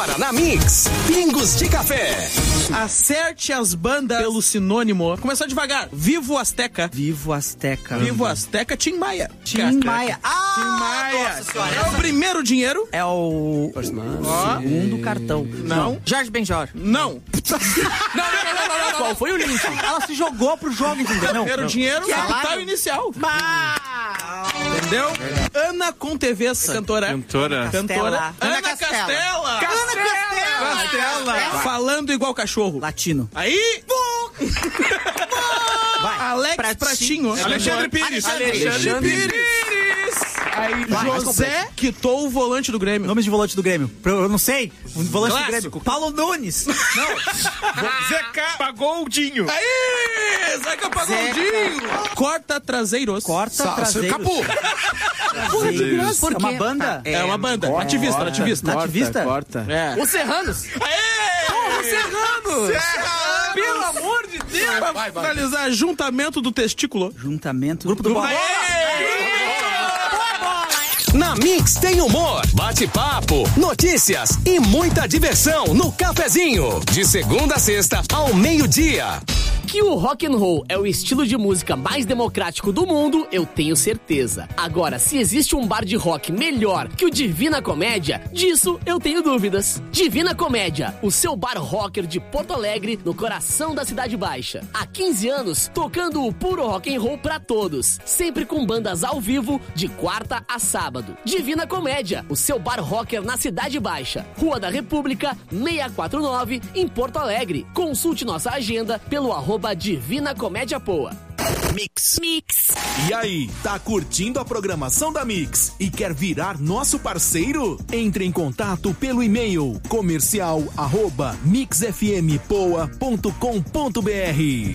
Na Mix, Pingos de Café. Acerte as bandas pelo sinônimo. Começar devagar. Vivo Azteca. Vivo Azteca. Vivo Azteca, Tim Maia. Tim Maia. Ah! Tim Maia. Nossa senhora. É o primeiro dinheiro. É o segundo cartão. Não. Jorge Benjor. Não. Não. Qual foi o link? Ela se jogou pro jogo, entendeu? Primeiro dinheiro, capital inicial. Entendeu? Ana Conteves, cantora. Castela. Ana Castela. Falando igual cachorro. Latino. Aí. Vai. Alex Pratinho. Alexandre Pires. Aí, Vai, José quitou o volante do Grêmio. Nomes de volante do Grêmio. Eu não sei. O volante Clássico. do Grêmio. Paulo Nunes. Zeca Pagoldinho. Aí, Zeca Pagodinho. Corta traseiros. Corta traseiro. Capu. É uma banda? É uma banda. Ativista. Ativista? É. Os Serranos. Aê! Serrano! Pelo amor de Deus! Pra finalizar, juntamento do testículo. Juntamento. Grupo do Bola. Na Mix tem humor, bate-papo, notícias e muita diversão no cafezinho. De segunda a sexta ao meio-dia. Que o rock and roll é o estilo de música mais democrático do mundo, eu tenho certeza. Agora, se existe um bar de rock melhor que o Divina Comédia, disso eu tenho dúvidas. Divina Comédia, o seu bar rocker de Porto Alegre, no coração da Cidade Baixa. Há 15 anos, tocando o puro rock and roll pra todos. Sempre com bandas ao vivo, de quarta a sábado. Divina Comédia, o seu bar rocker na Cidade Baixa. Rua da República, 649, em Porto Alegre. Consulte nossa agenda pelo @Divina Comédia Poa. Mix. E aí, tá curtindo a programação da Mix e quer virar nosso parceiro? Entre em contato pelo e-mail comercial@mixfmpoa.com.br.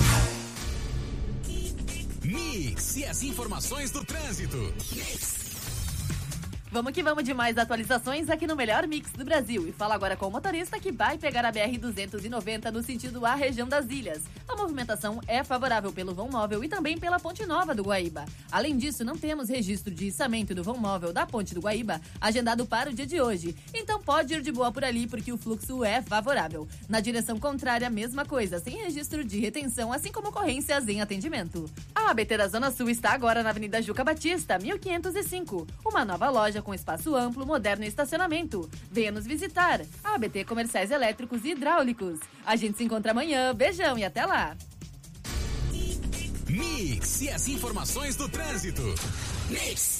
Mix e as informações do trânsito. Vamos que vamos de mais atualizações aqui no melhor mix do Brasil. E fala agora com o motorista que vai pegar a BR-290 no sentido à região das ilhas. A movimentação é favorável pelo vão móvel e também pela Ponte Nova do Guaíba. Além disso, não temos registro de içamento do vão móvel da Ponte do Guaíba agendado para o dia de hoje. Então pode ir de boa por ali porque o fluxo é favorável. Na direção contrária, mesma coisa, sem registro de retenção, assim como ocorrências em atendimento. A ABT da Zona Sul está agora na Avenida Juca Batista, 1505. Uma nova loja com espaço amplo, moderno e estacionamento. Venha nos visitar. A ABT Comerciais Elétricos e Hidráulicos. A gente se encontra amanhã. Beijão e até lá. Mix e as informações do trânsito. Mix.